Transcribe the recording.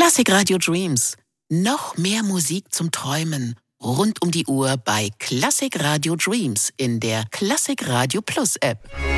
Classic Radio Dreams. Noch mehr Musik zum Träumen. Rund um die Uhr bei Classic Radio Dreams in der Classic Radio Plus App.